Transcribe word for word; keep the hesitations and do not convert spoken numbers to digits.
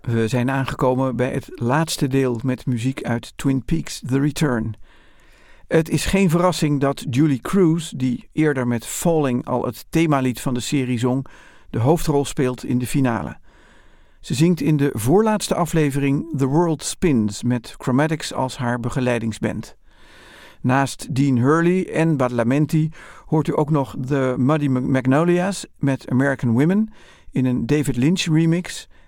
We zijn aangekomen bij het laatste deel met muziek uit Twin Peaks: The Return. Het is geen verrassing dat Julie Cruz, die eerder met Falling al het themalied van de serie zong, de hoofdrol speelt in de finale. Ze zingt in de voorlaatste aflevering The World Spins met Chromatics als haar begeleidingsband. Naast Dean Hurley en Badalamenti hoort u ook nog The Muddy Magnolias met American Women in een David Lynch remix